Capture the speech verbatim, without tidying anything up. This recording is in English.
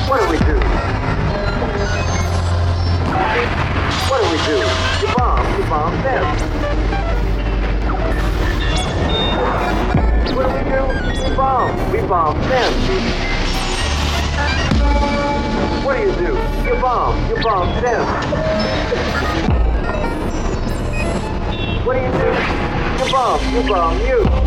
What do we do? What do we do? You bomb, you bomb them. What do we do? We bomb, we bomb them. What do you do? You bomb, you bomb them. What do you do? You bomb, you bomb you.